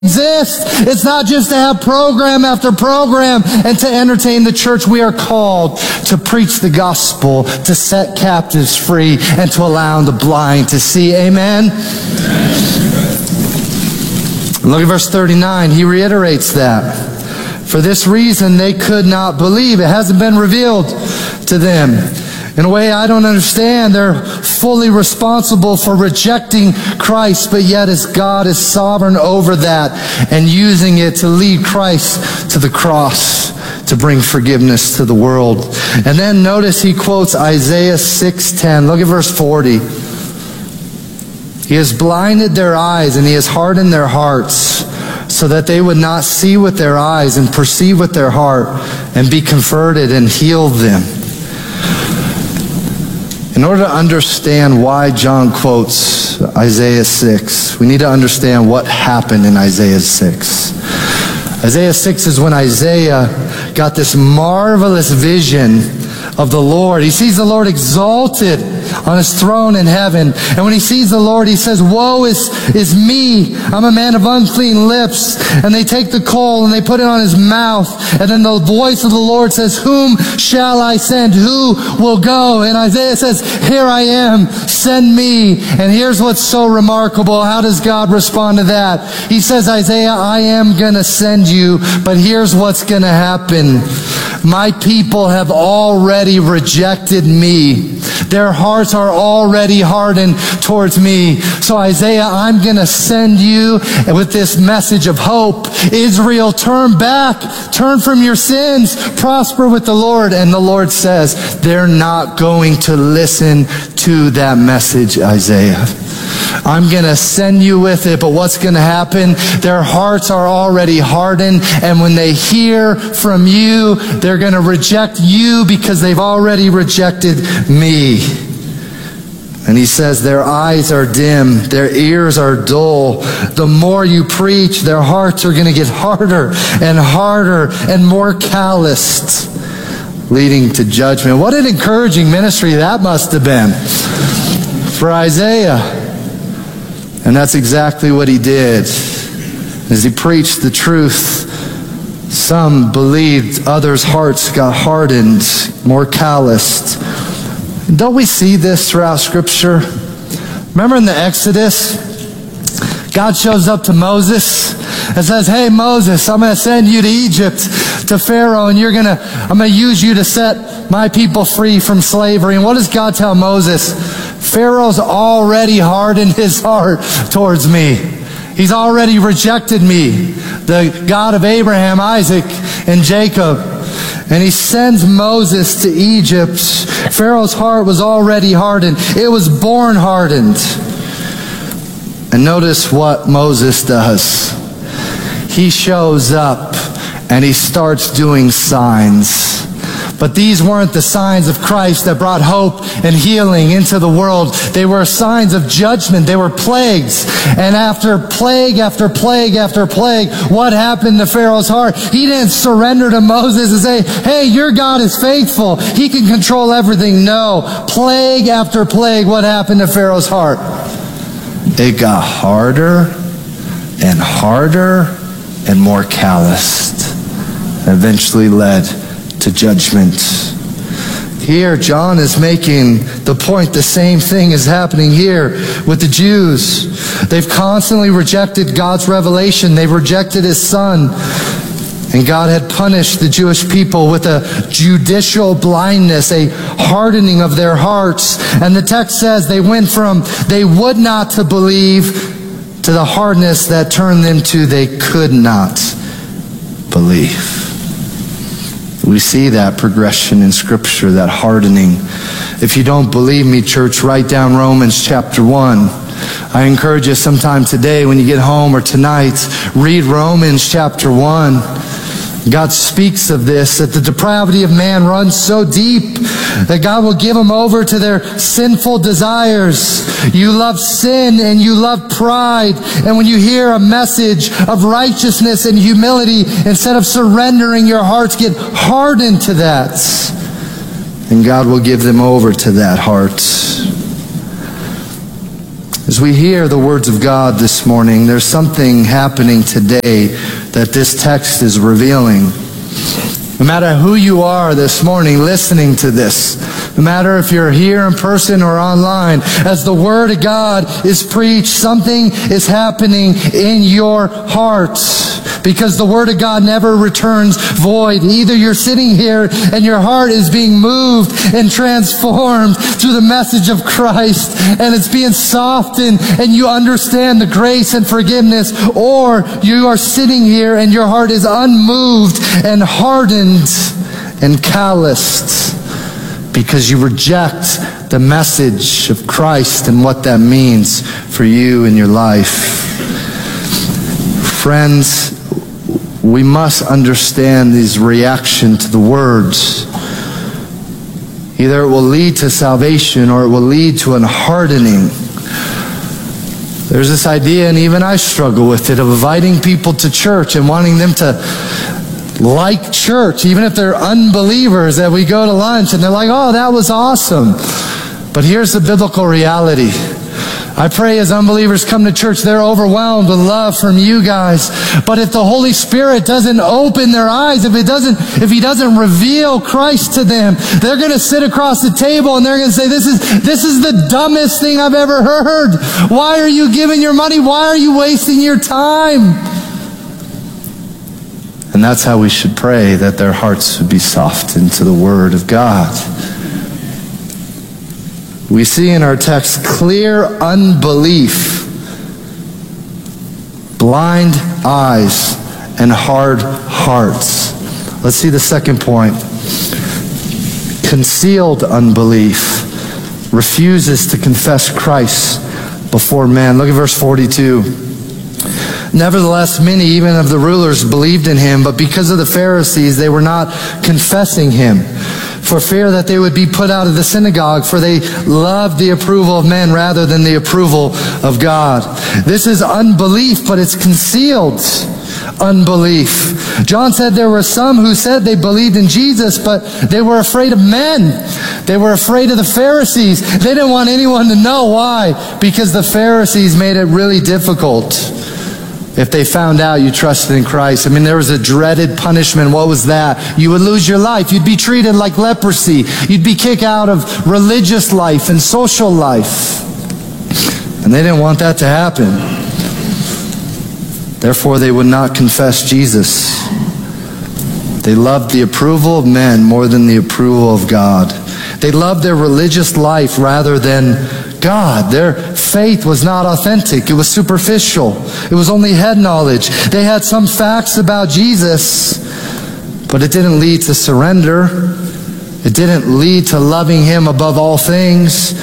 exist. It's not just to have program after program and to entertain the church. We are called to preach the gospel, to set captives free, and to allow the blind to see. Amen? Look at verse 39. He reiterates that. For this reason, they could not believe. It hasn't been revealed to them. In a way I don't understand. They're fully responsible for rejecting Christ, but yet as God is sovereign over that and using it to lead Christ to the cross to bring forgiveness to the world. And then notice he quotes Isaiah 6:10. Look at verse 40. He has blinded their eyes and he has hardened their hearts, so that they would not see with their eyes and perceive with their heart and be converted and heal them. In order to understand why John quotes Isaiah 6, we need to understand what happened in Isaiah 6. Isaiah 6 is when Isaiah got this marvelous vision of the Lord. He sees the Lord exalted on his throne in heaven. And when he sees the Lord, he says, woe is me. I'm a man of unclean lips. And they take the coal and they put it on his mouth. And then the voice of the Lord says, whom shall I send? Who will go? And Isaiah says, here I am, send me. And here's what's so remarkable. How does God respond to that? He says, Isaiah, I am going to send you, but here's what's going to happen. My people have already rejected me. Their hearts are already hardened towards me. So Isaiah, I'm going to send you with this message of hope. Israel, turn back. Turn from your sins. Prosper with the Lord. And the Lord says, they're not going to listen to that message, Isaiah. I'm going to send you with it, but what's going to happen? Their hearts are already hardened, and when they hear from you, they're going to reject you because they've already rejected me. And he says their eyes are dim, their ears are dull. The more you preach, their hearts are going to get harder and more calloused, leading to judgment. What an encouraging ministry that must have been for Isaiah. And that's exactly what he did. As he preached the truth, some believed, others' hearts got hardened, more calloused. Don't we see this throughout Scripture? Remember in the Exodus, God shows up to Moses and says, hey Moses, I'm going to send you to Egypt, to Pharaoh, and I'm going to use you to set my people free from slavery. And what does God tell Moses? Pharaoh's already hardened his heart towards me. He's already rejected me, the God of Abraham, Isaac, and Jacob. And he sends Moses to Egypt. Pharaoh's heart was already hardened. It was born hardened. And notice what Moses does. He shows up and he starts doing signs. But these weren't the signs of Christ that brought hope and healing into the world. They were signs of judgment. They were plagues. And after plague after plague after plague, what happened to Pharaoh's heart? He didn't surrender to Moses and say, hey, your God is faithful. He can control everything. No. Plague after plague, what happened to Pharaoh's heart? It got harder and harder and more calloused. Eventually led to judgment. Here, John is making the point, the same thing is happening here with the Jews. They've constantly rejected God's revelation. They've rejected His Son. And God had punished the Jewish people with a judicial blindness, a hardening of their hearts. And the text says they went from they would not to believe to the hardness that turned them to they could not believe. We see that progression in Scripture, that hardening. If you don't believe me, church, write down Romans chapter 1. I encourage you sometime today when you get home or tonight, read Romans chapter 1. God speaks of this, that the depravity of man runs so deep that God will give them over to their sinful desires. You love sin and you love pride. And when you hear a message of righteousness and humility, instead of surrendering, your hearts get hardened to that. And God will give them over to that heart. As we hear the words of God this morning, there's something happening today that this text is revealing. No matter who you are this morning listening to this, no matter if you're here in person or online, as the Word of God is preached, something is happening in your hearts. Because the Word of God never returns void. Either you're sitting here and your heart is being moved and transformed through the message of Christ, and it's being softened and you understand the grace and forgiveness, or you are sitting here and your heart is unmoved and hardened and calloused because you reject the message of Christ and what that means for you in your life. Friends, we must understand this reaction to the words. Either it will lead to salvation or it will lead to an hardening. There's this idea, and even I struggle with it, of inviting people to church and wanting them to like church, even if they're unbelievers, that we go to lunch and they're like, oh, that was awesome. But here's the biblical reality. I pray as unbelievers come to church, they're overwhelmed with love from you guys. But if the Holy Spirit doesn't open their eyes, if He doesn't reveal Christ to them, they're going to sit across the table and they're going to say, this is the dumbest thing I've ever heard. Why are you giving your money? Why are you wasting your time? And that's how we should pray, that their hearts would be softened to the Word of God. We see in our text clear unbelief, blind eyes, and hard hearts. Let's see the second point. Concealed unbelief refuses to confess Christ before men. Look at verse 42. Nevertheless, many, even of the rulers, believed in him, but because of the Pharisees, they were not confessing him, for fear that they would be put out of the synagogue, for they loved the approval of men rather than the approval of God. This is unbelief, but it's concealed unbelief. John said there were some who said they believed in Jesus, but they were afraid of men. They were afraid of the Pharisees. They didn't want anyone to know. Why? Because the Pharisees made it really difficult. If they found out you trusted in Christ. I mean, there was a dreaded punishment. What was that? You would lose your life. You'd be treated like leprosy. You'd be kicked out of religious life and social life. And they didn't want that to happen. Therefore, they would not confess Jesus. They loved the approval of men more than the approval of God. They loved their religious life rather than God. Their faith was not authentic. It was superficial. It was only head knowledge. They had some facts about Jesus, but it didn't lead to surrender. It didn't lead to loving Him above all things.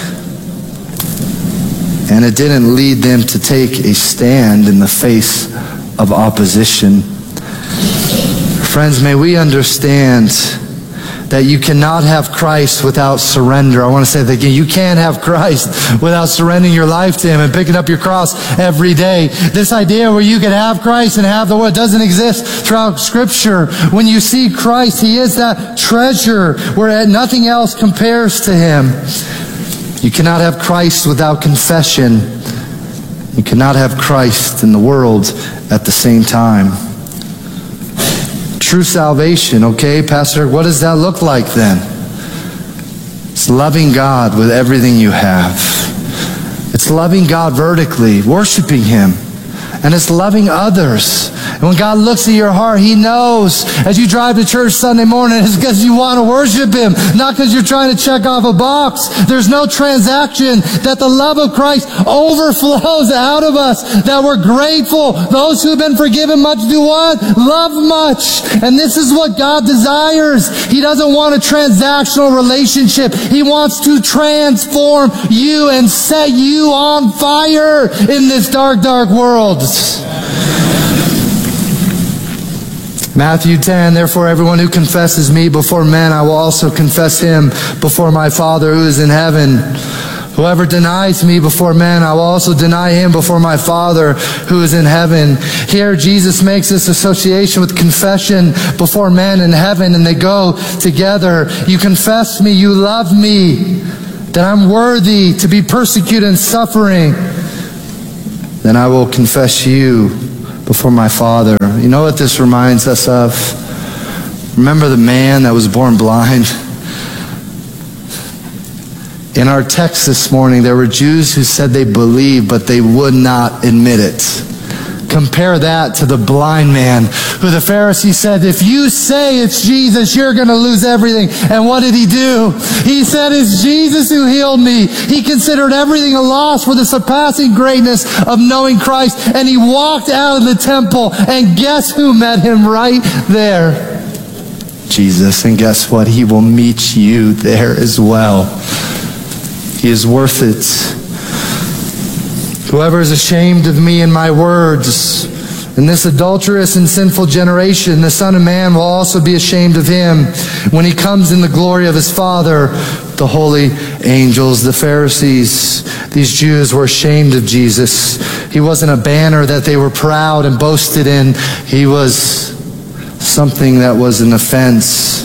And it didn't lead them to take a stand in the face of opposition. Friends, may we understand that you cannot have Christ without surrender. I want to say that again. You can't have Christ without surrendering your life to Him and picking up your cross every day. This idea where you can have Christ and have the Word doesn't exist throughout Scripture. When you see Christ, He is that treasure where nothing else compares to Him. You cannot have Christ without confession. You cannot have Christ and the world at the same time. True salvation, okay, Pastor, what does that look like then? It's loving God with everything you have. It's loving God vertically, worshiping Him. And it's loving others. And when God looks at your heart, He knows as you drive to church Sunday morning, it's because you want to worship Him, not because you're trying to check off a box. There's no transaction. That the love of Christ overflows out of us, that we're grateful. Those who have been forgiven much do what? Love much. And this is what God desires. He doesn't want a transactional relationship. He wants to transform you and set you on fire in this dark, dark world. Matthew 10, therefore everyone who confesses me before men, I will also confess him before my Father who is in heaven. Whoever denies me before men, I will also deny him before my Father who is in heaven. Here Jesus makes this association with confession before men in heaven, and they go together. You confess me, you love me, that I'm worthy to be persecuted and suffering. then I will confess you before my Father. You know what this reminds us of? Remember the man that was born blind? In our text this morning, there were Jews who said they believed, but they would not admit it. Compare that to the blind man who the Pharisee said, if you say it's Jesus, you're going to lose everything. And what did he do? He said, it's Jesus who healed me. He considered everything a loss for the surpassing greatness of knowing Christ. And he walked out of the temple, and guess who met him right there? Jesus. And guess what? He will meet you there as well. He is worth it. Whoever is ashamed of me and my words in this adulterous and sinful generation, the Son of Man will also be ashamed of him when he comes in the glory of his Father, the holy angels. The Pharisees, these Jews, were ashamed of Jesus. He wasn't a banner that they were proud and boasted in. He was something that was an offense.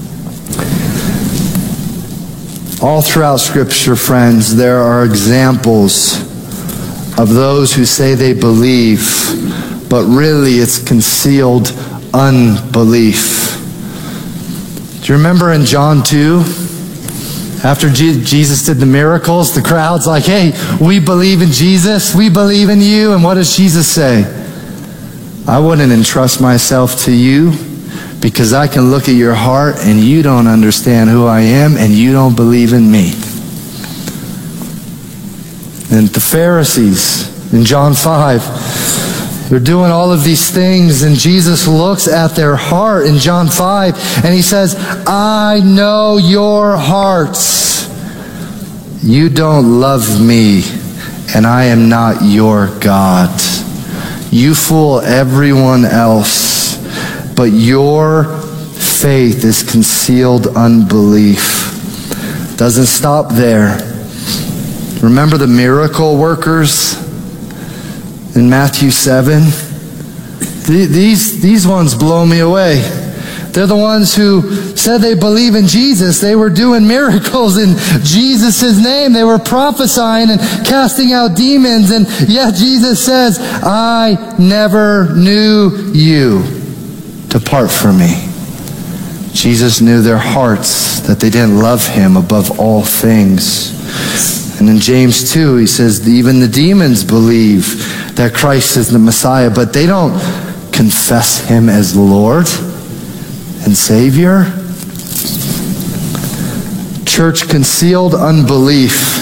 All throughout Scripture, friends, there are examples of those who say they believe, but really it's concealed unbelief. Do you remember in John 2, after Jesus did the miracles, the crowd's like, hey, we believe in Jesus, we believe in you. And what does Jesus say? I wouldn't entrust myself to you, because I can look at your heart and you don't understand who I am and you don't believe in me. And the Pharisees in John 5, they're doing all of these things, and Jesus looks at their heart in John 5 and he says, I know your hearts. You don't love me, and I am not your God. You fool everyone else, but your faith is concealed unbelief. Doesn't stop there. Remember the miracle workers in Matthew 7? These ones blow me away. They're the ones who said they believe in Jesus. They were doing miracles in Jesus' name. They were prophesying and casting out demons. And yet Jesus says, I never knew you. Depart from me. Jesus knew their hearts, that they didn't love him above all things. And in James 2, he says, even the demons believe that Christ is the Messiah, but they don't confess him as Lord and Savior. Church, concealed unbelief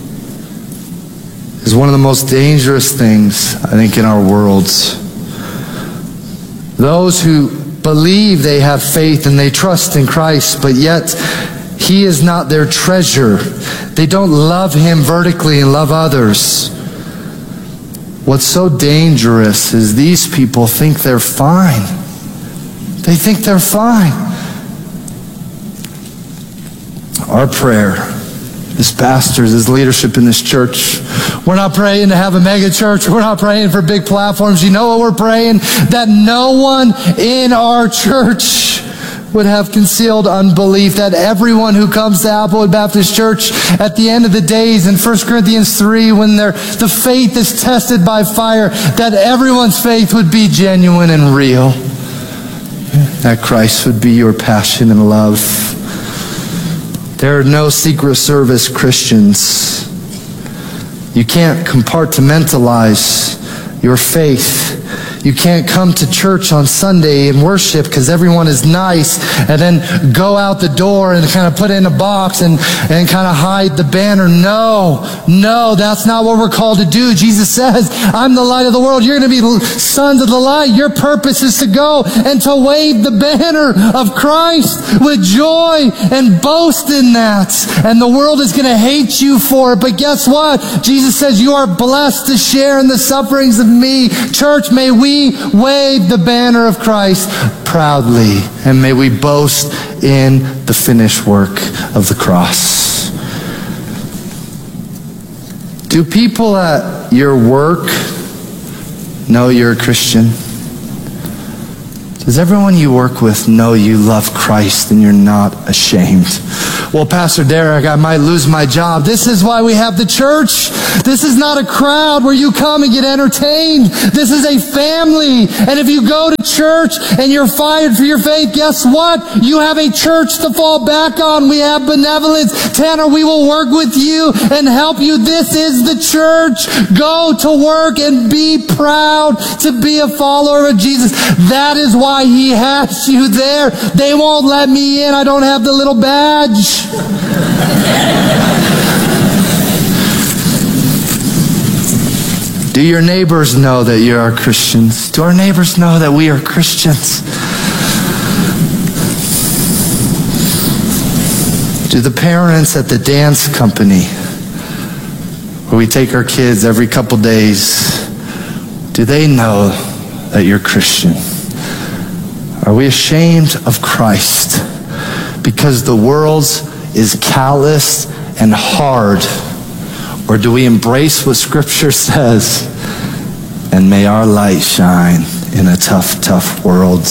is one of the most dangerous things, I think, in our worlds. Those who believe they have faith and they trust in Christ, but yet he is not their treasure. They don't love him vertically and love others. What's so dangerous is these people think they're fine. They think they're fine. Our prayer as pastors, as leadership in this church, we're not praying to have a mega church. We're not praying for big platforms. You know what we're praying? That no one in our church would have concealed unbelief. That everyone who comes to Applewood Baptist Church at the end of the days in 1 Corinthians 3, when the faith is tested by fire, that everyone's faith would be genuine and real. That Christ would be your passion and love. There are no Secret Service Christians. You can't compartmentalize your faith. You can't come to church on Sunday and worship because everyone is nice and then go out the door and kind of put it in a box and kind of hide the banner. No, that's not what we're called to do. Jesus says, I'm the light of the world. You're going to be sons of the light. Your purpose is to go and to wave the banner of Christ with joy and boast in that. And the world is going to hate you for it. But guess what? Jesus says you are blessed to share in the sufferings of me. Church, may we wave the banner of Christ proudly, and may we boast in the finished work of the cross. Do people at your work know you're a Christian? Does everyone you work with know you love Christ and you're not ashamed? well, Pastor Derek, I might lose my job. This is why we have the church. This is not a crowd where you come and get entertained. This is a family. And if you go to church and you're fired for your faith, guess what? You have a church to fall back on. We have benevolence. Tanner, we will work with you and help you. This is the church. Go to work and be proud to be a follower of Jesus. That is why he has you there. They won't let me in. I don't have the little badge. Do your neighbors know that you are Christians? Do our neighbors know that we are Christians? Do the parents at the dance company, where we take our kids every couple days, do they know that you're Christian? Are we ashamed of Christ because the world is callous and hard? Or do we embrace what Scripture says? And may our light shine in a tough, tough world.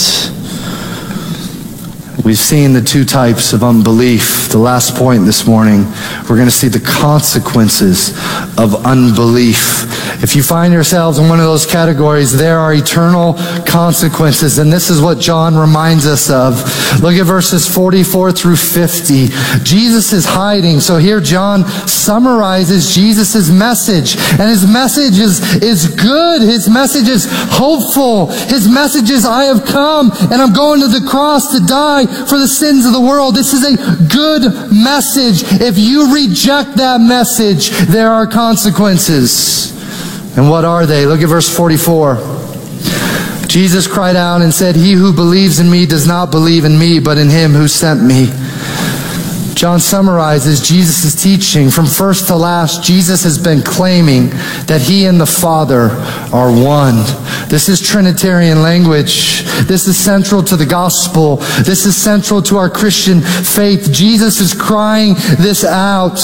We've seen the two types of unbelief. The last point this morning, we're going to see the consequences of unbelief. If you find yourselves in one of those categories, there are eternal consequences. And this is what John reminds us of. Look at verses 44 through 50. Jesus is hiding. So here John summarizes Jesus' message. And his message is good. His message is hopeful. His message is, I have come and I'm going to the cross to die for the sins of the world. This is a good message. If you reject that message, there are consequences. And what are they? Look at verse 44. Jesus cried out and said, he who believes in me does not believe in me, but in him who sent me. John summarizes Jesus' teaching. From first to last, Jesus has been claiming that he and the Father are one. This is Trinitarian language. This is central to the gospel. This is central to our Christian faith. Jesus is crying this out.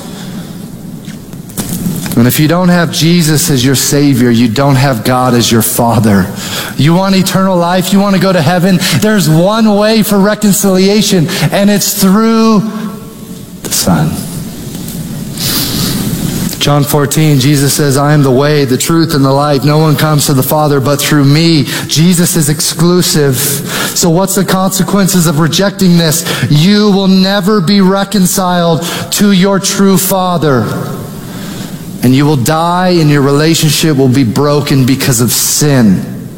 And if you don't have Jesus as your Savior, you don't have God as your Father. You want eternal life? You want to go to heaven? There's one way for reconciliation, and it's through the Son. John 14, Jesus says, I am the way, the truth, and the life. No one comes to the Father but through me. Jesus is exclusive. So what's the consequences of rejecting this? You will never be reconciled to your true Father. And you will die, and your relationship will be broken because of sin.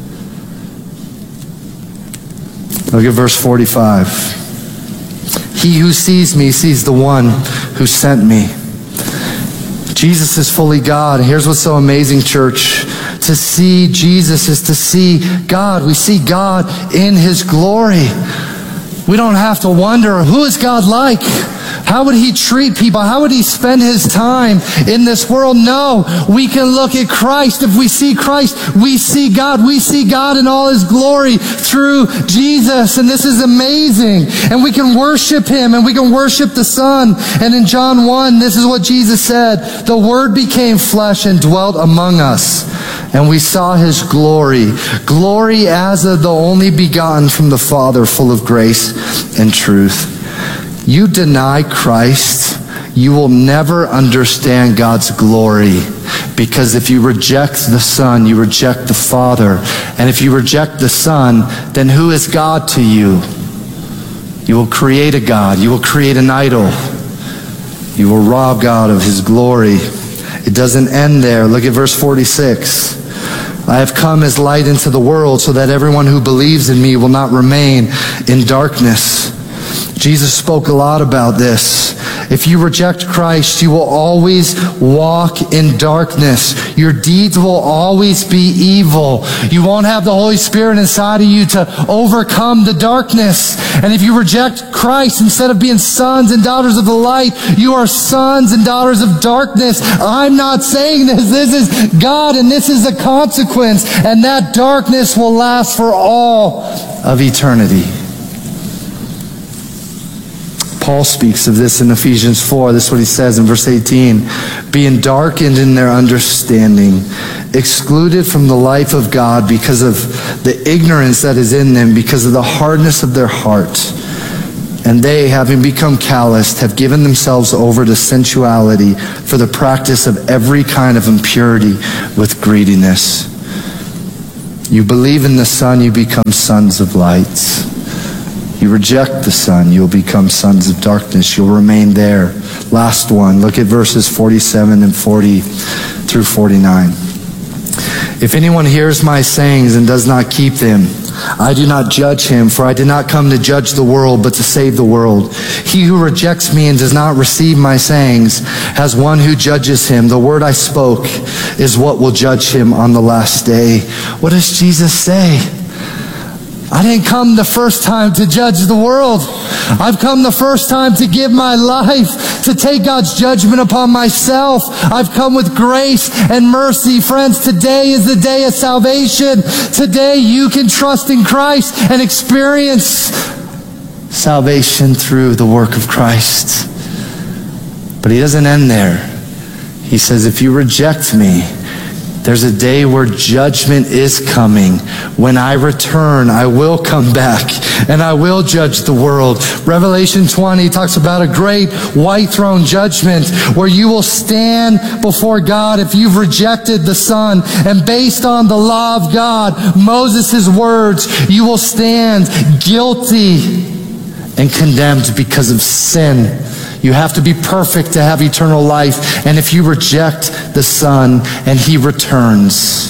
Look at verse 45. He who sees me sees the one who sent me. Jesus is fully God. And here's what's so amazing, church. To see Jesus is to see God. We see God in his glory. We don't have to wonder, who is God like? How would he treat people? How would he spend his time in this world? No, we can look at Christ. If we see Christ, we see God. We see God in all his glory through Jesus. And this is amazing. And we can worship him, and we can worship the Son. And in John 1, this is what Jesus said. The Word became flesh and dwelt among us. And we saw his glory. Glory as of the only begotten from the Father, full of grace and truth. You deny Christ, you will never understand God's glory. Because if you reject the Son, you reject the Father. And if you reject the Son, then who is God to you? You will create a God. You will create an idol. You will rob God of his glory. It doesn't end there. Look at verse 46. I have come as light into the world so that everyone who believes in me will not remain in darkness. Jesus spoke a lot about this. If you reject Christ, you will always walk in darkness. Your deeds will always be evil. You won't have the Holy Spirit inside of you to overcome the darkness. And if you reject Christ, instead of being sons and daughters of the light, you are sons and daughters of darkness. I'm not saying this. This is God, and this is the consequence. And that darkness will last for all of eternity. Paul speaks of this in Ephesians 4. This is what he says in verse 18. Being darkened in their understanding, excluded from the life of God because of the ignorance that is in them, because of the hardness of their heart. And they, having become calloused, have given themselves over to sensuality for the practice of every kind of impurity with greediness. You believe in the Son, you become sons of light. You reject the Son, you'll become sons of darkness. You'll remain there. Last one, look at verses 47 and 40 through 49. If anyone hears my sayings and does not keep them, I do not judge him, for I did not come to judge the world, but to save the world. He who rejects me and does not receive my sayings has one who judges him. The word I spoke is what will judge him on the last day. What does Jesus say? I didn't come the first time to judge the world. I've come the first time to give my life, to take God's judgment upon myself. I've come with grace and mercy. Friends, today is the day of salvation. Today you can trust in Christ and experience salvation through the work of Christ. But he doesn't end there. He says, if you reject me, there's a day where judgment is coming. When I return, I will come back and I will judge the world. Revelation 20 talks about a great white throne judgment where you will stand before God if you've rejected the Son. And based on the law of God, Moses' words, you will stand guilty and condemned because of sin. You have to be perfect to have eternal life. And if you reject the Son and he returns,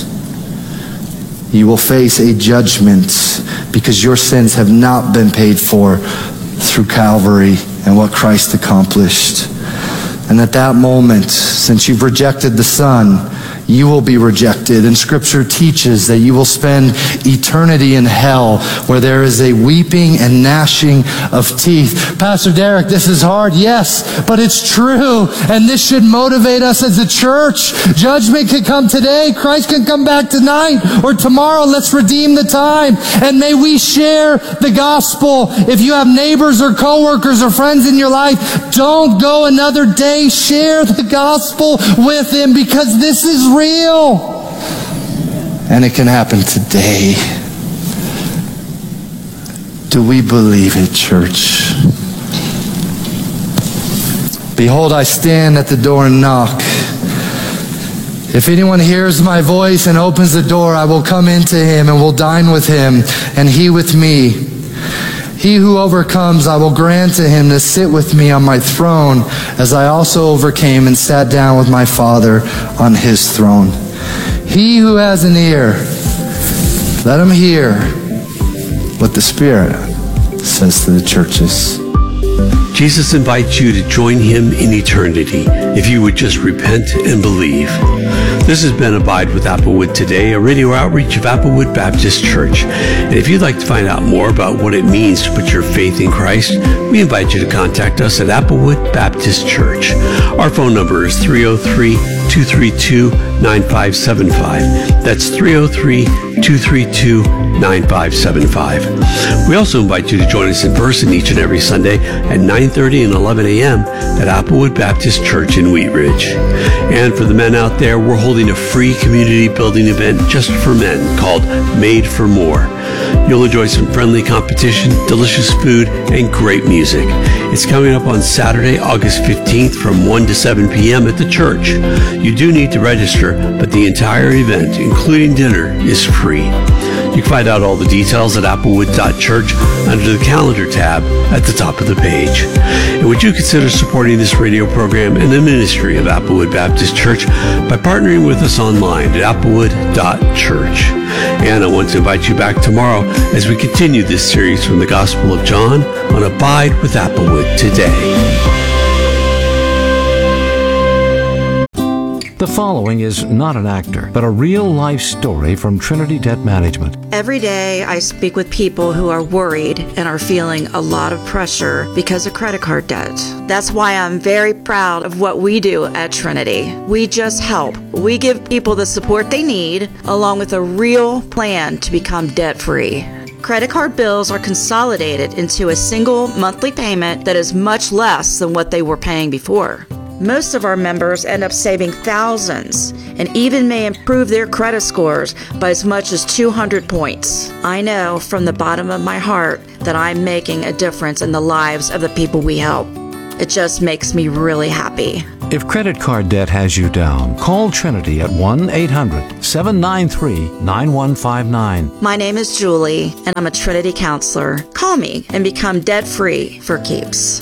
you will face a judgment because your sins have not been paid for through Calvary and what Christ accomplished. And at that moment, since you've rejected the Son, you will be rejected. And Scripture teaches that you will spend eternity in hell where there is a weeping and gnashing of teeth. Pastor Derek, this is hard. Yes, but it's true. And this should motivate us as a church. Judgment can come today. Christ can come back tonight or tomorrow. Let's redeem the time. And may we share the gospel. If you have neighbors or coworkers or friends in your life, don't go another day. Share the gospel with them because this is real. And it can happen today. Do we believe it, church? Behold, I stand at the door and knock. If anyone hears my voice and opens the door, I will come into him and will dine with him and he with me. He who overcomes, I will grant to him to sit with me on my throne, as I also overcame and sat down with my Father on his throne. He who has an ear, let him hear what the Spirit says to the churches. Jesus invites you to join him in eternity if you would just repent and believe. This has been Abide with Applewood Today, a radio outreach of Applewood Baptist Church. And if you'd like to find out more about what it means to put your faith in Christ, we invite you to contact us at Applewood Baptist Church. Our phone number is 303-232-9575. That's 303-232-9575. We also invite you to join us in person each and every Sunday at 9:30 and 11 a.m. at Applewood Baptist Church in Wheat Ridge. And for the men out there, we're holding a free community building event just for men called Made for More. You'll enjoy some friendly competition, delicious food, and great music. It's coming up on Saturday, August 15th from 1 to 7 p.m. at the church. You do need to register, but the entire event, including dinner, is free. You can find out all the details at applewood.church under the calendar tab at the top of the page. And would you consider supporting this radio program and the ministry of Applewood Baptist Church by partnering with us online at applewood.church. And I want to invite you back tomorrow as we continue this series from the Gospel of John on Abide with Applewood Today. The following is not an actor, but a real-life story from Trinity Debt Management. Every day I speak with people who are worried and are feeling a lot of pressure because of credit card debt. That's why I'm very proud of what we do at Trinity. We just help. We give people the support they need, along with a real plan to become debt-free. Credit card bills are consolidated into a single monthly payment that is much less than what they were paying before. Most of our members end up saving thousands and even may improve their credit scores by as much as 200 points. I know from the bottom of my heart that I'm making a difference in the lives of the people we help. It just makes me really happy. If credit card debt has you down, call Trinity at 1-800-793-9159. My name is Julie, and I'm a Trinity counselor. Call me and become debt-free for keeps.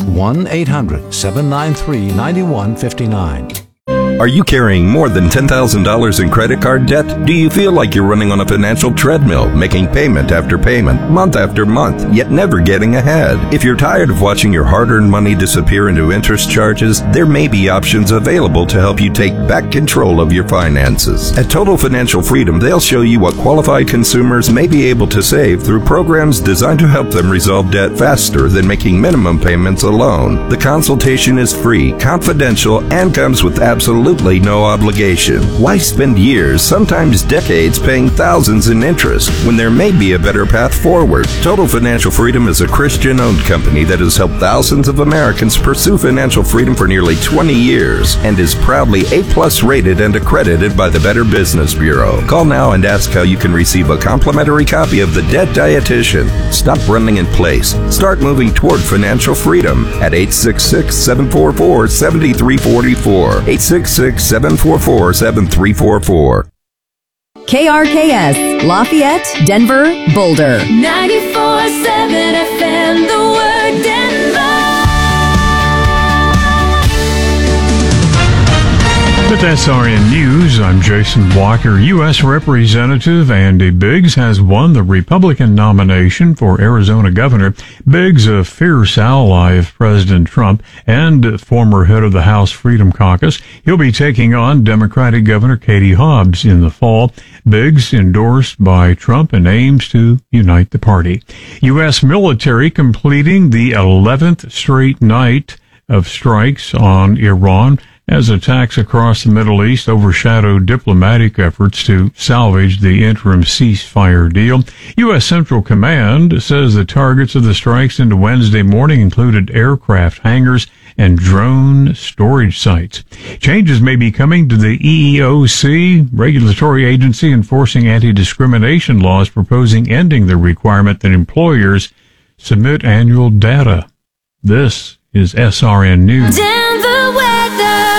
1-800-793-9159. Are you carrying more than $10,000 in credit card debt? Do you feel like you're running on a financial treadmill, making payment after payment, month after month, yet never getting ahead? If you're tired of watching your hard-earned money disappear into interest charges, there may be options available to help you take back control of your finances. At Total Financial Freedom, they'll show you what qualified consumers may be able to save through programs designed to help them resolve debt faster than making minimum payments alone. The consultation is free, confidential, and comes with absolutely no obligation. Why spend years, sometimes decades, paying thousands in interest when there may be a better path forward? Total Financial Freedom is a Christian-owned company that has helped thousands of Americans pursue financial freedom for nearly 20 years and is proudly A+ rated and accredited by the Better Business Bureau. Call now and ask how you can receive a complimentary copy of The Debt Dietitian. Stop running in place. Start moving toward financial freedom at 866-744-7344. 866-744-7344. KRKS, Lafayette, Denver, Boulder. 94.7 FM, the word Denver. With SRN News, I'm Jason Walker. U.S. Representative Andy Biggs has won the Republican nomination for Arizona governor. Biggs, a fierce ally of President Trump and former head of the House Freedom Caucus, he'll be taking on Democratic Governor Katie Hobbs in the fall. Biggs, endorsed by Trump, and aims to unite the party. U.S. military completing the 11th straight night of strikes on Iran as attacks across the Middle East overshadowed diplomatic efforts to salvage the interim ceasefire deal. U.S. Central Command says the targets of the strikes into Wednesday morning included aircraft hangars and drone storage sites. Changes may be coming to the EEOC, regulatory agency enforcing anti-discrimination laws, proposing ending the requirement that employers submit annual data. This is SRN News. Denver weather.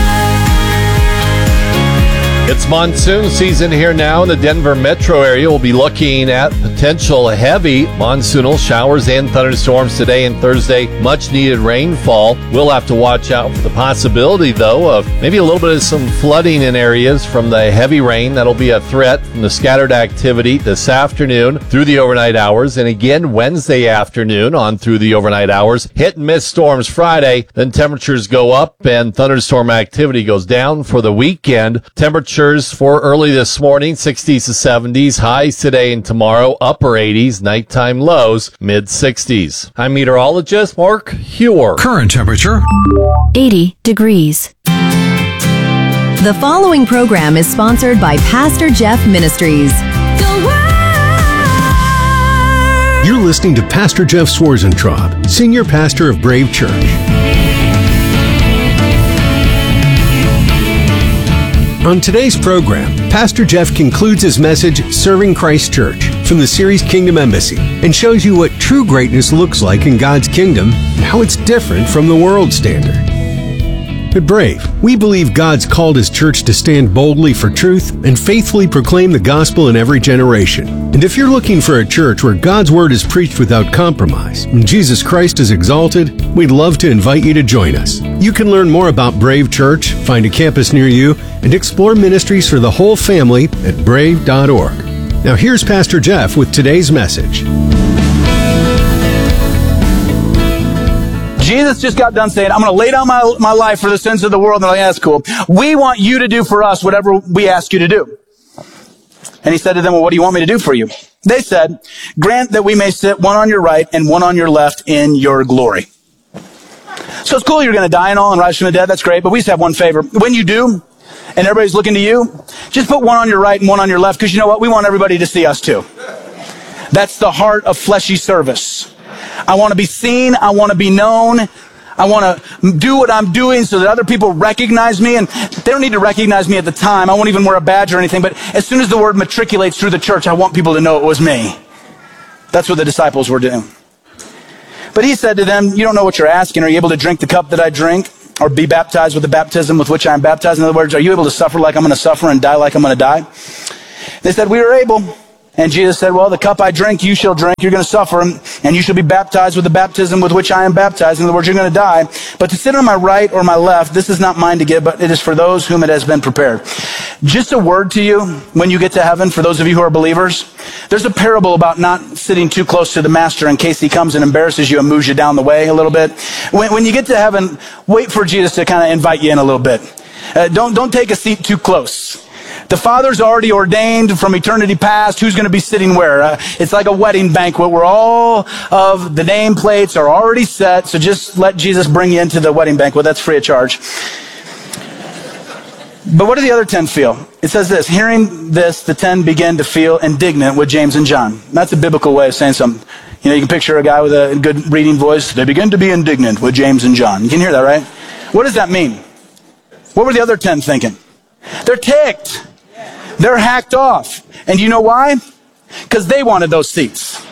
It's monsoon season here now in the Denver metro area. We'll be looking at potential heavy monsoonal showers and thunderstorms today and Thursday. Much needed rainfall. We'll have to watch out for the possibility, though, of maybe a little bit of some flooding in areas from the heavy rain. That'll be a threat from the scattered activity this afternoon through the overnight hours, and again Wednesday afternoon on through the overnight hours. Hit and miss storms Friday, then temperatures go up and thunderstorm activity goes down for the weekend. Temperatures for early this morning, 60s to 70s, highs today and tomorrow, upper 80s, nighttime lows, mid-60s. I'm meteorologist Mark Hewer. Current temperature, 80 degrees. The following program is sponsored by Pastor Jeff Ministries. The word. you're listening to Pastor Jeff Swarzentraub, Senior Pastor of Brave Church. On today's program, Pastor Jeff concludes his message, Serving Christ Church, from the series Kingdom Embassy, and shows you what true greatness looks like in God's kingdom and how it's different from the world standard. At Brave, we believe God's called His church to stand boldly for truth and faithfully proclaim the gospel in every generation. And if you're looking for a church where God's word is preached without compromise and Jesus Christ is exalted, we'd love to invite you to join us. You can learn more about Brave Church, find a campus near you, and explore ministries for the whole family at brave.org. Now here's Pastor Jeff with today's message. Jesus just got done saying, I'm going to lay down my life for the sins of the world. And they're like, that's cool. We want you to do for us whatever we ask you to do. And he said to them, well, what do you want me to do for you? They said, grant that we may sit one on your right and one on your left in your glory. So it's cool you're going to die and all and rise from the dead. That's great. But we just have one favor. When you do, and everybody's looking to you, just put one on your right and one on your left. Because you know what? We want everybody to see us too. That's the heart of fleshy service. I want to be seen. I want to be known. I want to do what I'm doing so that other people recognize me. And they don't need to recognize me at the time. I won't even wear a badge or anything. But as soon as the word matriculates through the church, I want people to know it was me. That's what the disciples were doing. But he said to them, you don't know what you're asking. Are you able to drink the cup that I drink? Or be baptized with the baptism with which I am baptized? In other words, are you able to suffer like I'm going to suffer and die like I'm going to die? They said, we are able. And Jesus said, well, the cup I drink, you shall drink. You're going to suffer, and you shall be baptized with the baptism with which I am baptized. In other words, you're going to die. But to sit on my right or my left, this is not mine to give, but it is for those whom it has been prepared. Just a word to you when you get to heaven, for those of you who are believers. There's a parable about not sitting too close to the master in case he comes and embarrasses you and moves you down the way a little bit. When you get to heaven, wait for Jesus to kind of invite you in a little bit. Don't take a seat too close. The Father's already ordained from eternity past who's going to be sitting where. It's like a wedding banquet where all of the nameplates are already set. So just let Jesus bring you into the wedding banquet. That's free of charge. But what do the other 10 feel? It says this, hearing this, the 10 began to feel indignant with James and John. That's a biblical way of saying something. You know, you can picture a guy with a good reading voice. They begin to be indignant with James and John. You can hear that, right? What does that mean? What were the other 10 thinking? They're ticked. They're hacked off. And you know why? Because they wanted those seats.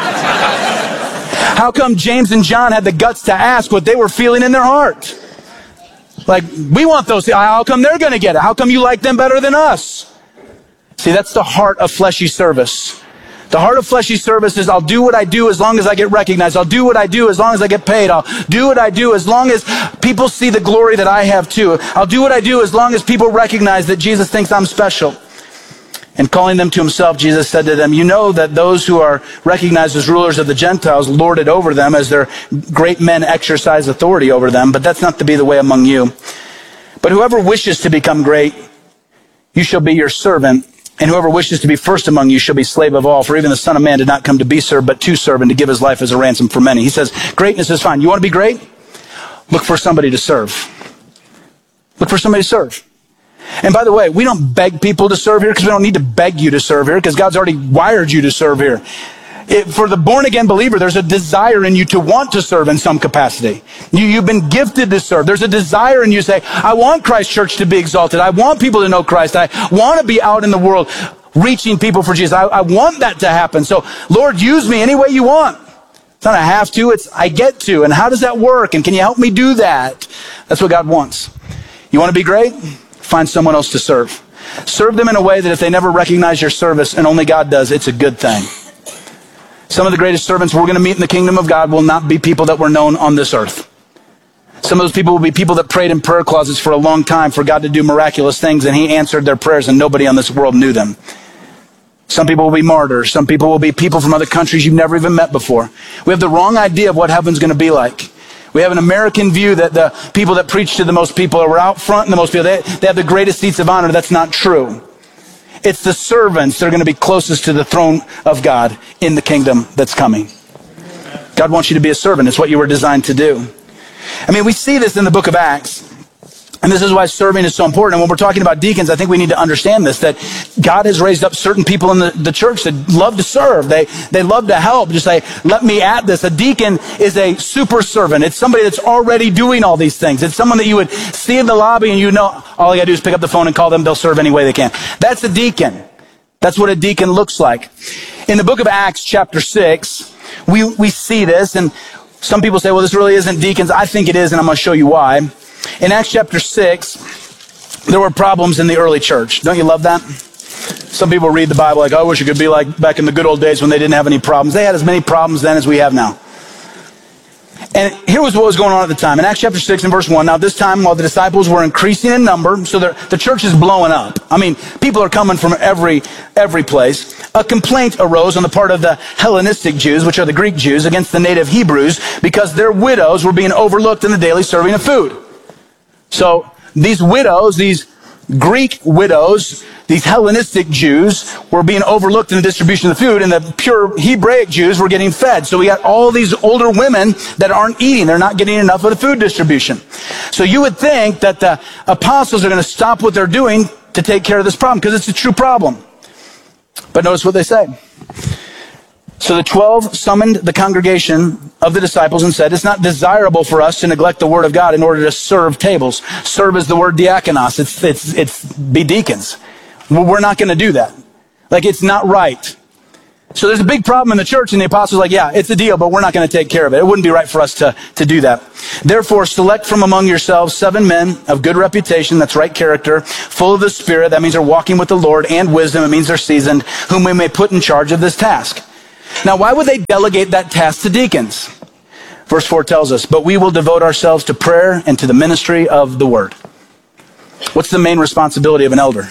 How come James and John had the guts to ask what they were feeling in their heart? Like, we want those seats. How come they're going to get it? How come you like them better than us? See, that's the heart of fleshy service. The heart of fleshy service is I'll do what I do as long as I get recognized. I'll do what I do as long as I get paid. I'll do what I do as long as people see the glory that I have too. I'll do what I do as long as people recognize that Jesus thinks I'm special. And calling them to himself, Jesus said to them, you know that those who are recognized as rulers of the Gentiles lord it over them as their great men exercise authority over them, but that's not to be the way among you. But whoever wishes to become great, you shall be your servant, and whoever wishes to be first among you shall be slave of all. For even the Son of Man did not come to be served, but to serve and to give his life as a ransom for many. He says, greatness is fine. You want to be great? Look for somebody to serve. Look for somebody to serve. And by the way, we don't beg people to serve here because we don't need to beg you to serve here because God's already wired you to serve here. For the born-again believer, there's a desire in you to want to serve in some capacity. You've been gifted to serve. There's a desire in you to say, I want Christ Church to be exalted. I want people to know Christ. I want to be out in the world reaching people for Jesus. I want that to happen. So, Lord, use me any way you want. It's not a have to, it's I get to. And how does that work? And can you help me do that? That's what God wants. You want to be great? Find someone else to serve. Serve them in a way that if they never recognize your service, and only God does, it's a good thing. Some of the greatest servants we're going to meet in the kingdom of God will not be people that were known on this earth. Some of those people will be people that prayed in prayer closets for a long time for God to do miraculous things, and he answered their prayers, and nobody on this world knew them. Some people will be martyrs. Some people will be people from other countries you've never even met before. We have the wrong idea of what heaven's going to be like. We have an American view that the people that preach to the most people are out front and the most people, they have the greatest seats of honor. That's not true. It's the servants that are going to be closest to the throne of God in the kingdom that's coming. God wants you to be a servant. It's what you were designed to do. I mean, we see this in the book of Acts. And this is why serving is so important. And when we're talking about deacons, I think we need to understand this, that God has raised up certain people in the church that love to serve. They love to help. Just say, let me add this. A deacon is a super servant. It's somebody that's already doing all these things. It's someone that you would see in the lobby and you know, all you gotta do is pick up the phone and call them. They'll serve any way they can. That's a deacon. That's what a deacon looks like. In the book of Acts, chapter 6, we see this. And some people say, well, this really isn't deacons. I think it is, and I'm going to show you why. In Acts chapter 6, there were problems in the early church. Don't you love that? Some people read the Bible like, oh, I wish it could be like back in the good old days when they didn't have any problems. They had as many problems then as we have now. And here was what was going on at the time. In Acts chapter 6 and verse 1, now this time while the disciples were increasing in number, so the church is blowing up. I mean, people are coming from every place. A complaint arose on the part of the Hellenistic Jews, which are the Greek Jews, against the native Hebrews because their widows were being overlooked in the daily serving of food. So these widows, these Greek widows, these Hellenistic Jews were being overlooked in the distribution of the food, and the pure Hebraic Jews were getting fed. So we got all these older women that aren't eating. They're not getting enough of the food distribution. So you would think that the apostles are going to stop what they're doing to take care of this problem, because it's a true problem. But notice what they say. So the 12 summoned the congregation of the disciples and said, it's not desirable for us to neglect the word of God in order to serve tables. Serve is the word diakonos. It's be deacons. We're not going to do that. Like, it's not right. So there's a big problem in the church, and the apostles are like, yeah, it's a deal, but we're not going to take care of it. It wouldn't be right for us to do that. Therefore, select from among yourselves 7 men of good reputation, that's right character, full of the Spirit, that means they're walking with the Lord, and wisdom, it means they're seasoned, whom we may put in charge of this task. Now, why would they delegate that task to deacons? Verse 4 tells us, but we will devote ourselves to prayer and to the ministry of the word. What's the main responsibility of an elder?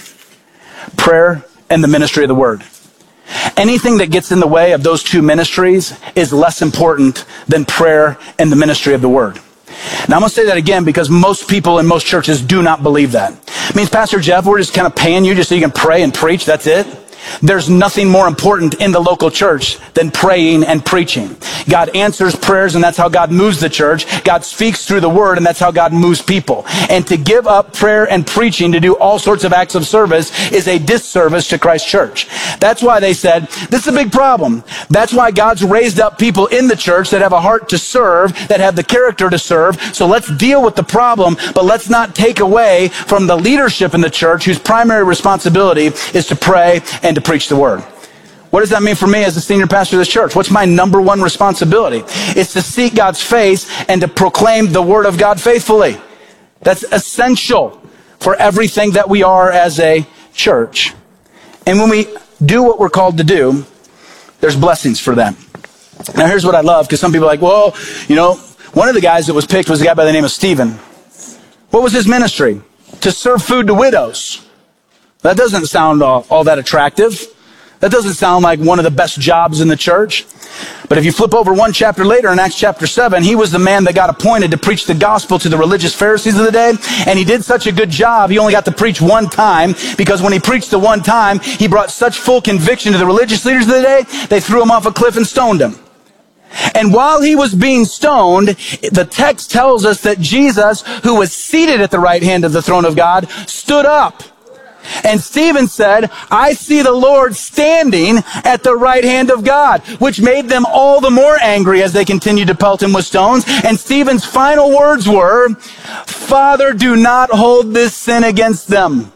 Prayer and the ministry of the word. Anything that gets in the way of those two ministries is less important than prayer and the ministry of the word. Now, I'm going to say that again because most people in most churches do not believe that. It means, Pastor Jeff, we're just kind of paying you just so you can pray and preach. That's it. There's nothing more important in the local church than praying and preaching. God answers prayers, and that's how God moves the church. God speaks through the word, and that's how God moves people. And to give up prayer and preaching to do all sorts of acts of service is a disservice to Christ's church. That's why they said, this is a big problem. That's why God's raised up people in the church that have a heart to serve, that have the character to serve. So let's deal with the problem, but let's not take away from the leadership in the church whose primary responsibility is to pray and to preach the word. What does that mean for me as the senior pastor of this church? What's my number one responsibility? It's to seek God's face and to proclaim the word of God faithfully. That's essential for everything that we are as a church. And when we do what we're called to do, there's blessings for that. Now here's what I love, because some people are like, well, you know, one of the guys that was picked was a guy by the name of Stephen. What was his ministry? To serve food to widows. That doesn't sound all that attractive. That doesn't sound like one of the best jobs in the church. But if you flip over one chapter later in Acts chapter 7, he was the man that got appointed to preach the gospel to the religious Pharisees of the day. And he did such a good job, he only got to preach one time, because when he preached the one time, he brought such full conviction to the religious leaders of the day, they threw him off a cliff and stoned him. And while he was being stoned, the text tells us that Jesus, who was seated at the right hand of the throne of God, stood up. And Stephen said, I see the Lord standing at the right hand of God, which made them all the more angry as they continued to pelt him with stones. And Stephen's final words were, Father, do not hold this sin against them.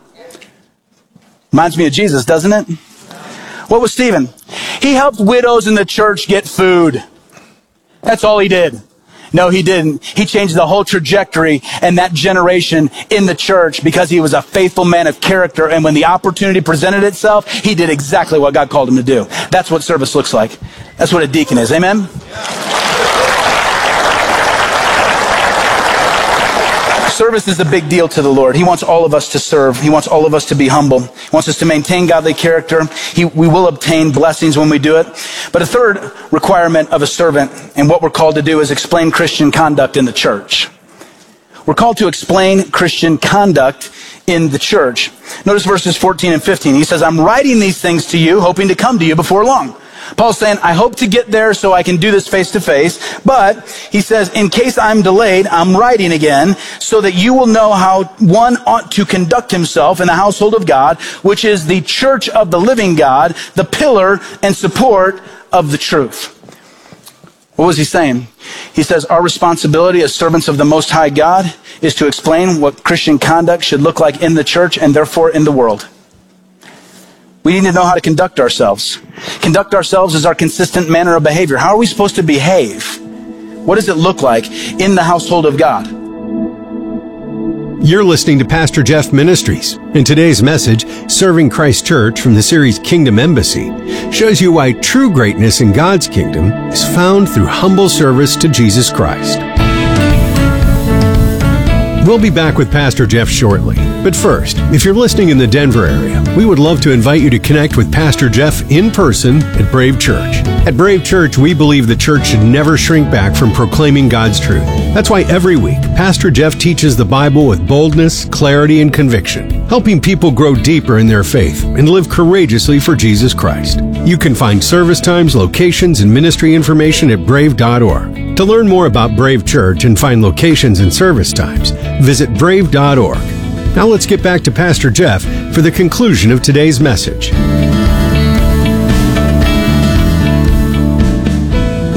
Reminds me of Jesus, doesn't it? What was Stephen? He helped widows in the church get food. That's all he did. No, he didn't. He changed the whole trajectory and that generation in the church because he was a faithful man of character. And when the opportunity presented itself, he did exactly what God called him to do. That's what service looks like. That's what a deacon is. Amen? Service is a big deal to the Lord. He wants all of us to serve. He wants all of us to be humble. He wants us to maintain godly character. We will obtain blessings when we do it. But a third requirement of a servant and what we're called to do is explain Christian conduct in the church. We're called to explain Christian conduct in the church. Notice verses 14 and 15. He says, I'm writing these things to you, hoping to come to you before long. Paul's saying, I hope to get there so I can do this face to face. But he says, in case I'm delayed, I'm writing again so that you will know how one ought to conduct himself in the household of God, which is the church of the living God, the pillar and support of the truth. What was he saying? He says, our responsibility as servants of the Most High God is to explain what Christian conduct should look like in the church and therefore in the world. We need to know how to conduct ourselves. Conduct ourselves is our consistent manner of behavior. How are we supposed to behave? What does it look like in the household of God? You're listening to Pastor Jeff Ministries, and today's message, Serving Christ Church from the series Kingdom Embassy, shows you why true greatness in God's kingdom is found through humble service to Jesus Christ. We'll be back with Pastor Jeff shortly. But first, if you're listening in the Denver area, we would love to invite you to connect with Pastor Jeff in person at Brave Church. At Brave Church, we believe the church should never shrink back from proclaiming God's truth. That's why every week, Pastor Jeff teaches the Bible with boldness, clarity, and conviction, helping people grow deeper in their faith and live courageously for Jesus Christ. You can find service times, locations, and ministry information at brave.org. To learn more about Brave Church and find locations and service times, visit brave.org. Now let's get back to Pastor Jeff for the conclusion of today's message.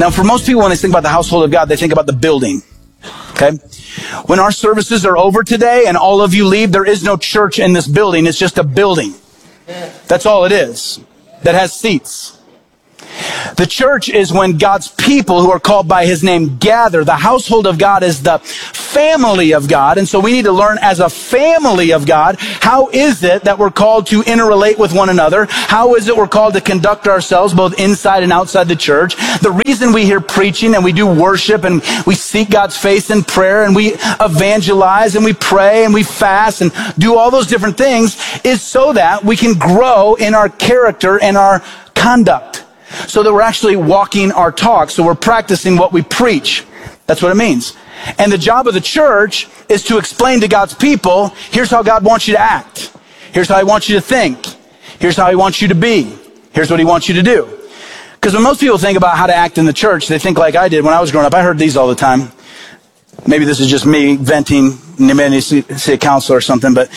Now, for most people, when they think about the household of God, they think about the building. Okay? When our services are over today and all of you leave, there is no church in this building. It's just a building. That's all it is. That has seats. The church is when God's people who are called by his name gather. The household of God is the family of God. And so we need to learn as a family of God, how is it that we're called to interrelate with one another? How is it we're called to conduct ourselves both inside and outside the church? The reason we hear preaching and we do worship and we seek God's face in prayer and we evangelize and we pray and we fast and do all those different things is so that we can grow in our character and our conduct. So that we're actually walking our talk. So we're practicing what we preach. That's what it means. And the job of the church is to explain to God's people, here's how God wants you to act. Here's how he wants you to think. Here's how he wants you to be. Here's what he wants you to do. Because when most people think about how to act in the church, they think like I did when I was growing up. I heard these all the time. Maybe this is just me venting. Maybe I need to see a counselor or something, but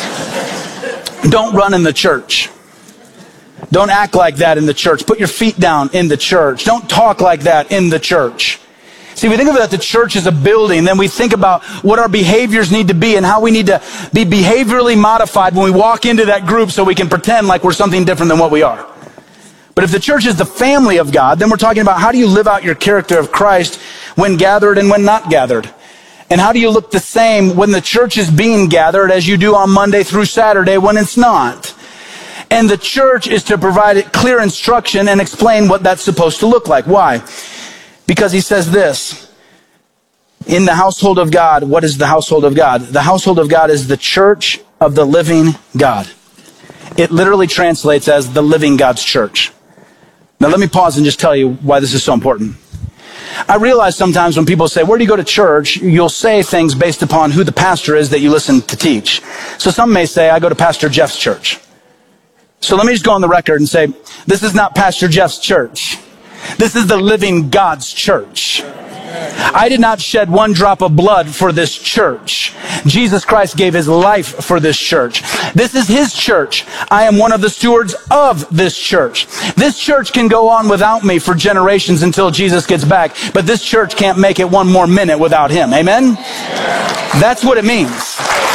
don't run in the church. Don't act like that in the church. Put your feet down in the church. Don't talk like that in the church. See, we think of that the church is a building, then we think about what our behaviors need to be and how we need to be behaviorally modified when we walk into that group so we can pretend like we're something different than what we are. But if the church is the family of God, then we're talking about how do you live out your character of Christ when gathered and when not gathered? And how do you look the same when the church is being gathered as you do on Monday through Saturday when it's not? And the church is to provide clear instruction and explain what that's supposed to look like. Why? Because he says this, in the household of God, what is the household of God? The household of God is the church of the living God. It literally translates as the living God's church. Now let me pause and just tell you why this is so important. I realize sometimes when people say, where do you go to church? You'll say things based upon who the pastor is that you listen to teach. So some may say, I go to Pastor Jeff's church. So let me just go on the record and say, this is not Pastor Jeff's church. This is the living God's church. I did not shed one drop of blood for this church. Jesus Christ gave his life for this church. This is his church. I am one of the stewards of this church. This church can go on without me for generations until Jesus gets back, but this church can't make it one more minute without him. Amen? That's what it means.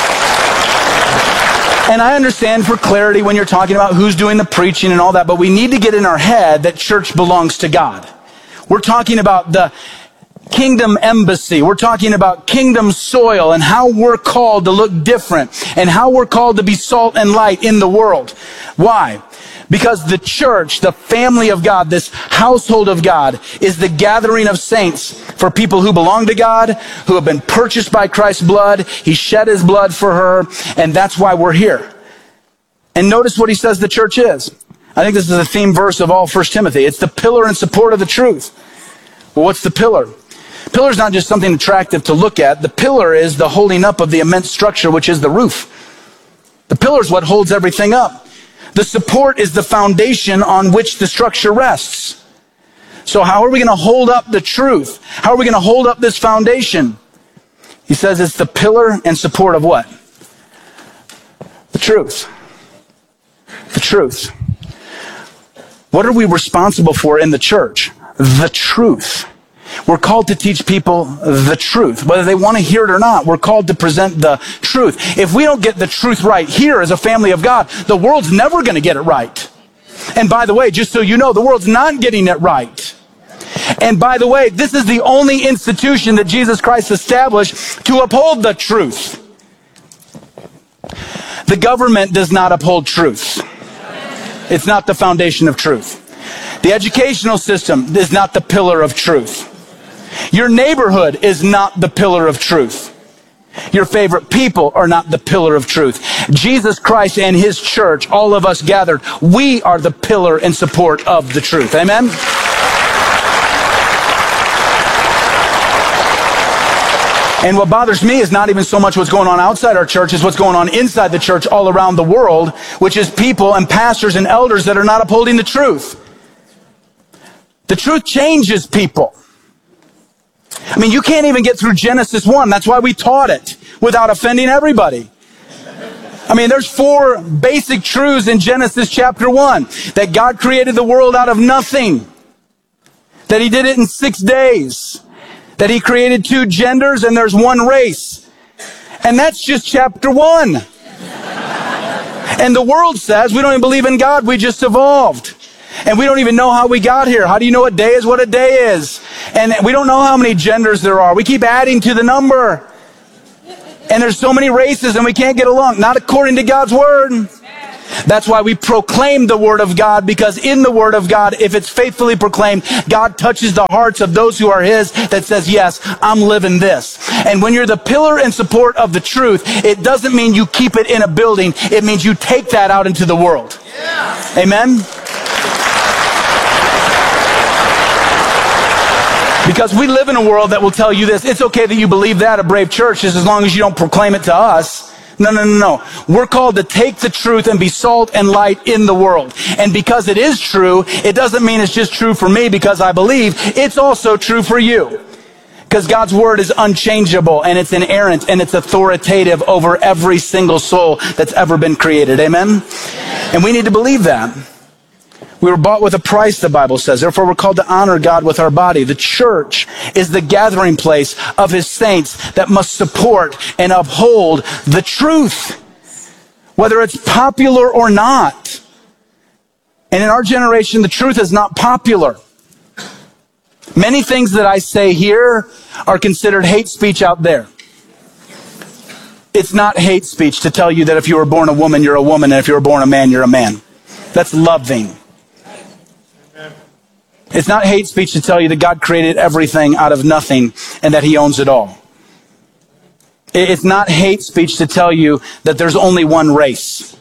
And I understand for clarity when you're talking about who's doing the preaching and all that, but we need to get in our head that church belongs to God. We're talking about the kingdom embassy. We're talking about kingdom soil and how we're called to look different and how we're called to be salt and light in the world. Why? Because the church, the family of God, this household of God, is the gathering of saints for people who belong to God, who have been purchased by Christ's blood. He shed his blood for her, and that's why we're here. And notice what he says the church is. I think this is the theme verse of all 1 Timothy. It's the pillar and support of the truth. Well, what's the pillar? Pillar is not just something attractive to look at. The pillar is the holding up of the immense structure, which is the roof. The pillar is what holds everything up. The support is the foundation on which the structure rests. So how are we going to hold up the truth? How are we going to hold up this foundation? He says it's the pillar and support of what? The truth. The truth. What are we responsible for in the church? The truth. We're called to teach people the truth. Whether they want to hear it or not, we're called to present the truth. If we don't get the truth right here as a family of God, the world's never going to get it right. And by the way, just so you know, the world's not getting it right. And by the way, this is the only institution that Jesus Christ established to uphold the truth. The government does not uphold truth. It's not the foundation of truth. The educational system is not the pillar of truth. Your neighborhood is not the pillar of truth. Your favorite people are not the pillar of truth. Jesus Christ and his church, all of us gathered, we are the pillar and support of the truth. Amen? And what bothers me is not even so much what's going on outside our church, is what's going on inside the church all around the world, which is people and pastors and elders that are not upholding the truth. The truth changes people. I mean, you can't even get through Genesis 1. That's why we taught it, without offending everybody. I mean, there's 4 basic truths in Genesis chapter 1. That God created the world out of nothing. that he did it in 6 days, that he created 2 genders and there's 1 race. And that's just chapter 1. And the world says we don't even believe in God, we just evolved. And we don't even know how we got here. How do you know what a day is? And we don't know how many genders there are. We keep adding to the number. And there's so many races and we can't get along. Not according to God's word. That's why we proclaim the word of God, because in the word of God, if it's faithfully proclaimed, God touches the hearts of those who are his that says, yes, I'm living this. And when you're the pillar and support of the truth, it doesn't mean you keep it in a building. It means you take that out into the world. Yeah. Amen? Because we live in a world that will tell you this. It's okay that you believe that, a Brave Church, just as long as you don't proclaim it to us. No. We're called to take the truth and be salt and light in the world. And because it is true, it doesn't mean it's just true for me because I believe. It's also true for you. Because God's word is unchangeable and it's inerrant and it's authoritative over every single soul that's ever been created. Amen? And we need to believe that. We were bought with a price, the Bible says. Therefore, we're called to honor God with our body. The church is the gathering place of his saints that must support and uphold the truth, whether it's popular or not. And in our generation, the truth is not popular. Many things that I say here are considered hate speech out there. It's not hate speech to tell you that if you were born a woman, you're a woman, and if you were born a man, you're a man. That's loving. It's not hate speech to tell you that God created everything out of nothing and that he owns it all. It's not hate speech to tell you that there's only one race.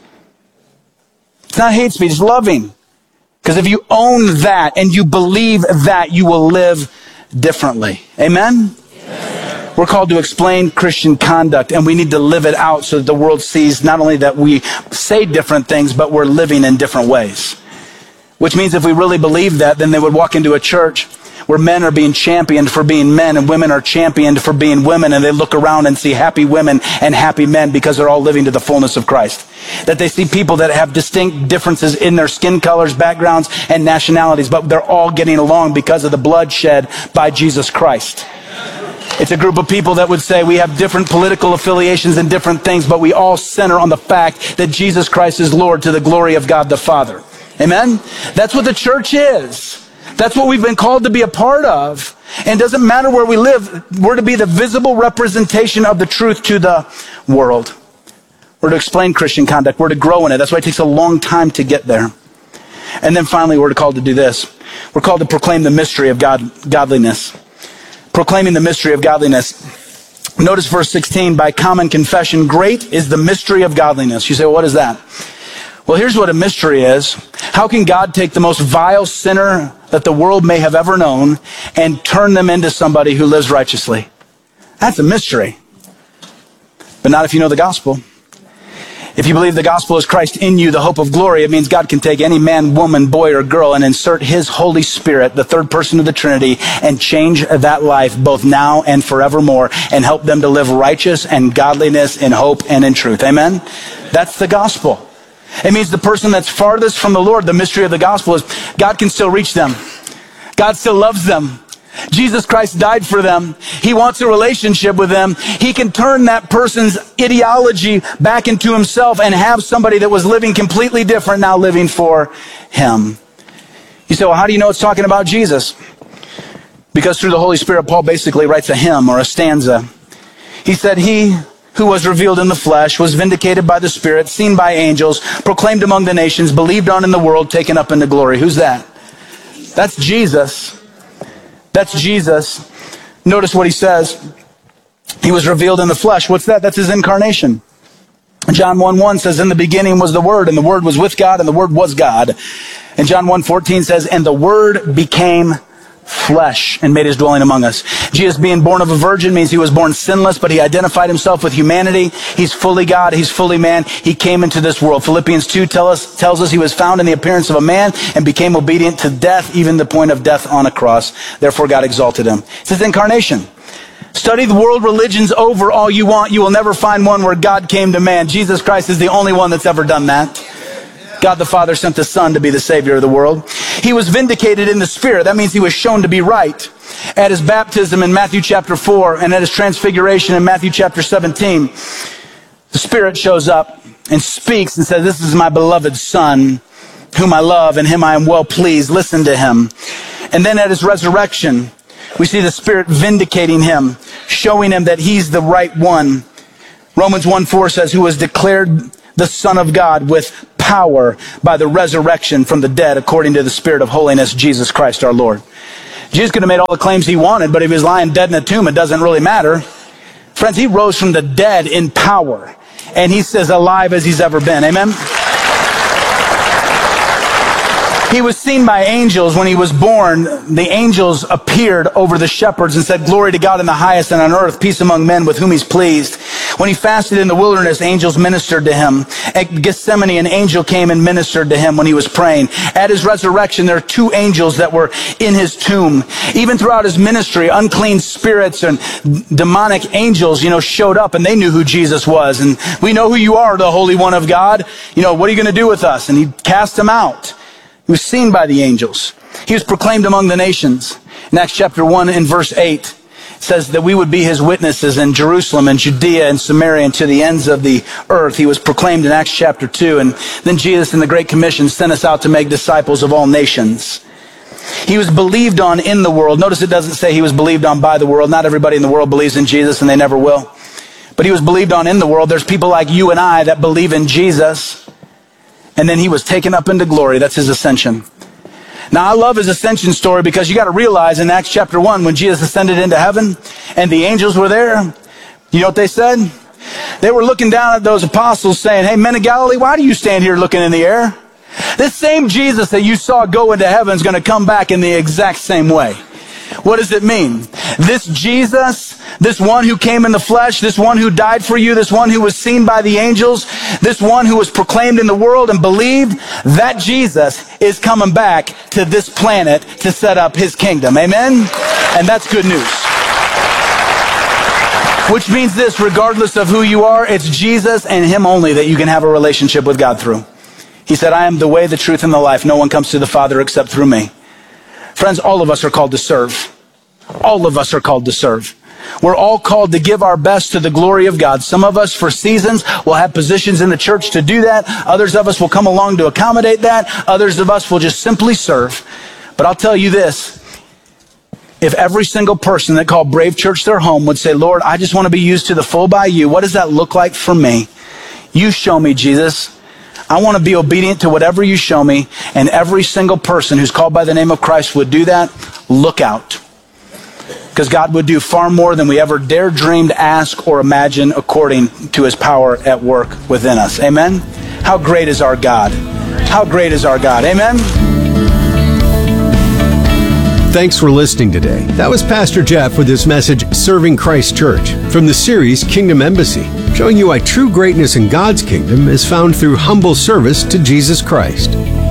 It's not hate speech, it's loving. Because if you own that and you believe that, you will live differently. Amen? Amen? We're called to explain Christian conduct, and we need to live it out so that the world sees not only that we say different things, but we're living in different ways. Which means if we really believe that, then they would walk into a church where men are being championed for being men and women are championed for being women, and they look around and see happy women and happy men because they're all living to the fullness of Christ. That they see people that have distinct differences in their skin colors, backgrounds, and nationalities, but they're all getting along because of the blood shed by Jesus Christ. It's a group of people that would say we have different political affiliations and different things, but we all center on the fact that Jesus Christ is Lord to the glory of God the Father. Amen? That's what the church is. That's what we've been called to be a part of. And it doesn't matter where we live. We're to be the visible representation of the truth to the world. We're to explain Christian conduct. We're to grow in it. That's why it takes a long time to get there. And then finally, we're called to do this. We're called to proclaim the mystery of godliness. Proclaiming the mystery of godliness. Notice verse 16, by common confession, great is the mystery of godliness. You say, well, what is that? Well, here's what a mystery is. How can God take the most vile sinner that the world may have ever known and turn them into somebody who lives righteously? That's a mystery. But not if you know the gospel. If you believe the gospel is Christ in you, the hope of glory, it means God can take any man, woman, boy, or girl and insert his Holy Spirit, the third person of the Trinity, and change that life both now and forevermore and help them to live righteous and godliness in hope and in truth. Amen? That's the gospel. It means the person that's farthest from the Lord, the mystery of the gospel is God can still reach them. God still loves them. Jesus Christ died for them. He wants a relationship with them. He can turn that person's ideology back into himself and have somebody that was living completely different now living for him. You say, well, how do you know it's talking about Jesus? Because through the Holy Spirit, Paul basically writes a hymn or a stanza. He said, he who was revealed in the flesh, was vindicated by the Spirit, seen by angels, proclaimed among the nations, believed on in the world, taken up into glory. Who's that? That's Jesus. That's Jesus. Notice what he says. He was revealed in the flesh. What's that? That's his incarnation. John 1:1 says, in the beginning was the Word, and the Word was with God, and the Word was God. And John 1:14 says, and the Word became flesh and made his dwelling among us. Jesus being born of a virgin means he was born sinless, but he identified himself with humanity. He's fully God. He's fully man. He came into this world. Philippians 2 tells us he was found in the appearance of a man and became obedient to death, even the point of death on a cross. Therefore God exalted him. It's his incarnation. Study the world religions over all you want. You will never find one where God came to man. Jesus Christ is the only one that's ever done that. God the Father sent the Son to be the Savior of the world. He was vindicated in the Spirit. That means he was shown to be right. At his baptism in Matthew chapter 4 and at his transfiguration in Matthew chapter 17, the Spirit shows up and speaks and says, "This is my beloved Son, whom I love, and him I am well pleased. Listen to him." And then at his resurrection, we see the Spirit vindicating him, showing him that he's the right one. Romans 1:4 says, "Who was declared the Son of God with power by the resurrection from the dead, according to the Spirit of holiness, Jesus Christ our Lord." Jesus could have made all the claims he wanted, but if he was lying dead in a tomb, it doesn't really matter. Friends, he rose from the dead in power, and he's as alive as he's ever been. Amen? He was seen by angels when he was born. The angels appeared over the shepherds and said, "Glory to God in the highest, and on earth peace among men with whom he's pleased." When he fasted in the wilderness, angels ministered to him. At Gethsemane, an angel came and ministered to him when he was praying. At his resurrection, there are 2 angels that were in his tomb. Even throughout his ministry, unclean spirits and demonic angels, showed up, and they knew who Jesus was. And we know who you are, the Holy One of God. What are you going to do with us? And he cast them out. He was seen by the angels. He was proclaimed among the nations. In Acts chapter 1 and verse 8, it says that we would be his witnesses in Jerusalem and Judea and Samaria and to the ends of the earth. He was proclaimed in Acts chapter 2. And then Jesus in the Great Commission sent us out to make disciples of all nations. He was believed on in the world. Notice it doesn't say he was believed on by the world. Not everybody in the world believes in Jesus, and they never will. But he was believed on in the world. There's people like you and I that believe in Jesus. And then he was taken up into glory. That's his ascension. Now, I love his ascension story because you got to realize in Acts chapter 1, when Jesus ascended into heaven and the angels were there, you know what they said? They were looking down at those apostles saying, "Hey, men of Galilee, why do you stand here looking in the air? This same Jesus that you saw go into heaven is going to come back in the exact same way." What does it mean? This Jesus, this one who came in the flesh, this one who died for you, this one who was seen by the angels, this one who was proclaimed in the world and believed, that Jesus is coming back to this planet to set up his kingdom. Amen? And that's good news. Which means this, regardless of who you are, it's Jesus and him only that you can have a relationship with God through. He said, "I am the way, the truth, and the life. No one comes to the Father except through me." Friends, all of us are called to serve. All of us are called to serve. We're all called to give our best to the glory of God. Some of us for seasons will have positions in the church to do that. Others of us will come along to accommodate that. Others of us will just simply serve. But I'll tell you this. If every single person that called Brave Church their home would say, "Lord, I just want to be used to the full by you. What does that look like for me? You show me, Jesus. I want to be obedient to whatever you show me," and every single person who's called by the name of Christ would do that, look out. Because God would do far more than we ever dare dream to ask or imagine according to his power at work within us. Amen? How great is our God? How great is our God? Amen? Thanks for listening today. That was Pastor Jeff with his message, Serving Christ Church, from the series Kingdom Embassy, showing you why true greatness in God's kingdom is found through humble service to Jesus Christ.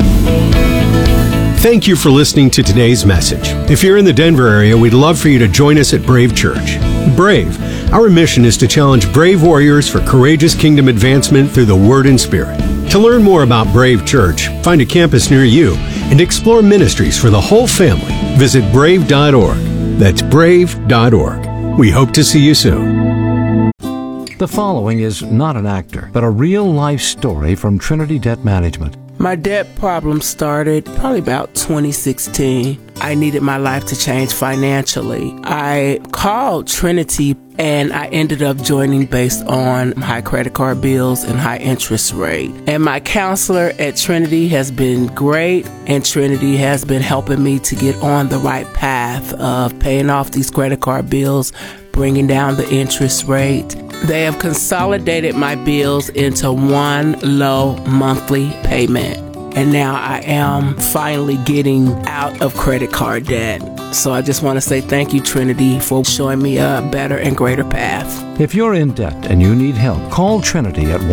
Thank you for listening to today's message. If you're in the Denver area, we'd love for you to join us at Brave Church. Brave, our mission is to challenge brave warriors for courageous kingdom advancement through the Word and Spirit. To learn more about Brave Church, find a campus near you, and explore ministries for the whole family, visit brave.org. That's brave.org. We hope to see you soon. The following is not an actor, but a real-life story from Trinity Debt Management. My debt problem started probably about 2016. I needed my life to change financially. I called Trinity and I ended up joining based on high credit card bills and high interest rate. And my counselor at Trinity has been great, and Trinity has been helping me to get on the right path of paying off these credit card bills, bringing down the interest rate. They have consolidated my bills into one low monthly payment. And now I am finally getting out of credit card debt. So I just want to say thank you, Trinity, for showing me a better and greater path. If you're in debt and you need help, call Trinity at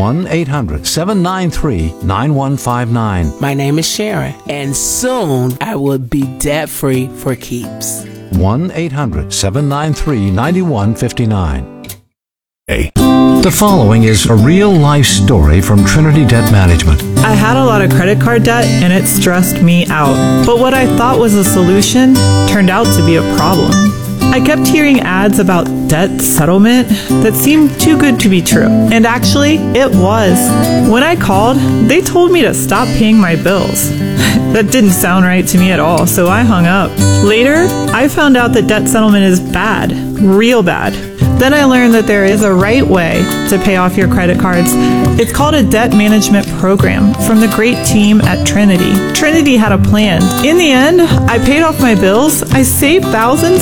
1-800-793-9159. My name is Sharon, and soon I will be debt-free for keeps. 1-800-793-9159. The following is a real-life story from Trinity Debt Management. I had a lot of credit card debt and it stressed me out. But what I thought was a solution turned out to be a problem. I kept hearing ads about debt settlement that seemed too good to be true. And actually, it was. When I called, they told me to stop paying my bills. That didn't sound right to me at all, so I hung up. Later, I found out that debt settlement is bad, real bad. Then I learned that there is a right way to pay off your credit cards. It's called a debt management program from the great team at Trinity. Trinity had a plan. In the end, I paid off my bills, I saved thousands,